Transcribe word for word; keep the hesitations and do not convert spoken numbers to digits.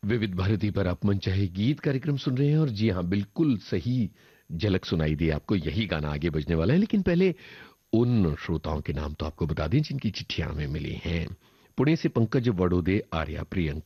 विविध भारती पर आप मनचाहे गीत कार्यक्रम सुन रहे हैं और जी हाँ, बिल्कुल सही झलक सुनाई दी आपको। यही गाना आगे बजने वाला है, लेकिन पहले उन श्रोताओं के नाम तो आपको बता दें जिनकी चिट्ठियां हमें मिली हैं। पुणे से पंकज वडोदे, आर्या, प्रियंका